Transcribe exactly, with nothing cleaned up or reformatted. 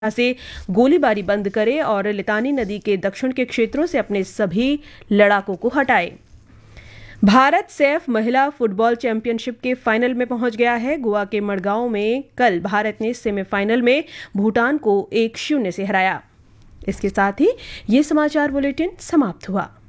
से गोलीबारी बंद करे और लितानी नदी के दक्षिण के क्षेत्रों से अपने सभी लड़ाकों को हटाए। भारत सैफ महिला फुटबॉल चैंपियनशिप के फाइनल में पहुंच गया है। गोवा के मडगांव में कल भारत ने सेमीफाइनल में भूटान को एक शून्य से हराया। इसके साथ ही ये समाचार बुलेटिन समाप्त हुआ।